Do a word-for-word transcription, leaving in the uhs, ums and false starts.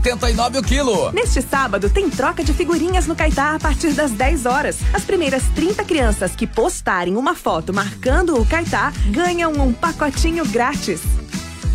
setenta e nove o quilo. Neste sábado tem troca de figurinhas no Caetá a partir das dez horas. As primeiras trinta crianças que postarem uma foto marcando o Caetá ganham um pacotinho grátis.